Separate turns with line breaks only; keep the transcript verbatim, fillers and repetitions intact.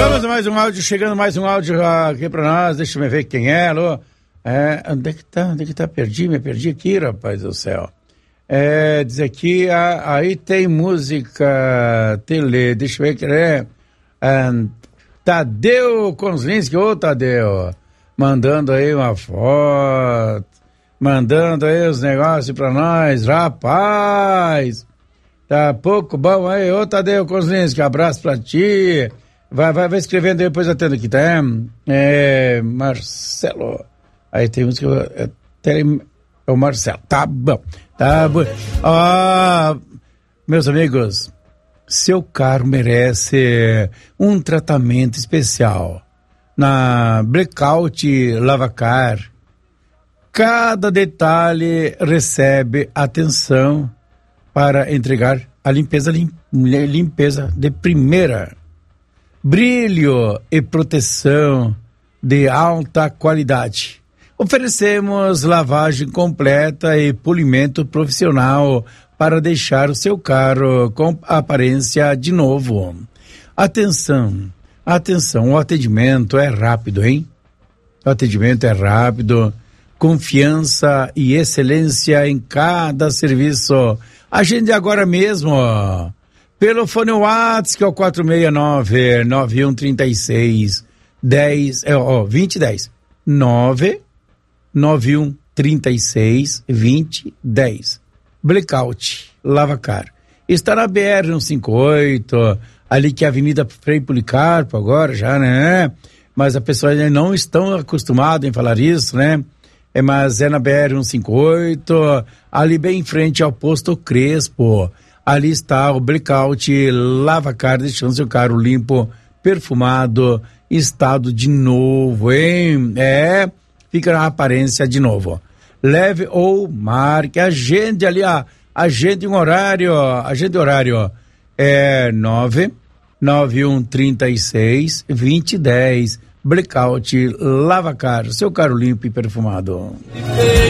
Vamos a mais um áudio, chegando mais um áudio aqui pra nós, deixa eu ver quem é, alô. É, onde é que tá, onde é que tá? Perdi, me perdi aqui, rapaz do céu. É, diz aqui, a, aí tem música, tele, deixa eu ver que é, é Tadeu Konzinski, ô Tadeu, mandando aí uma foto, mandando aí os negócios pra nós, rapaz, tá pouco bom aí, ô Tadeu Konzinski, abraço pra ti, vai, vai, vai escrevendo aí, depois atendo aqui, tá? É, Marcelo, aí tem música, é, tem, é o Marcelo, tá bom, tá bom, ah, meus amigos, seu carro merece um tratamento especial. Na Blackout Lavacar, cada detalhe recebe atenção para entregar a limpeza, lim, limpeza de primeira. Brilho e proteção de alta qualidade. Oferecemos lavagem completa e polimento profissional para deixar o seu carro com aparência de novo. Atenção, atenção, o atendimento é rápido, hein? O atendimento é rápido, confiança e excelência em cada serviço. Agende agora mesmo, pelo fone WhatsApp, que é o quatro seis nove, nove um três seis, dez, é, ó, vinte e dez. nove nove um três seis, vinte, dez. Blackout Lavacar. Está na B R cento e cinquenta e oito, ali que é a Avenida Frei Policarpo agora já, né? Mas a pessoa ainda não estão acostumada em falar isso, né? É, mas é na B R cento e cinquenta e oito, ali bem em frente ao posto Crespo. Ali está o Blackout Lavacar, deixando seu carro limpo, perfumado, estado de novo, hein? É, fica na aparência de novo. Leve ou marque, agende ali, ó, agende um horário, agende horário, é nove nove um três seis, vinte, dez, Blackout Lavacar, seu carro limpo e perfumado.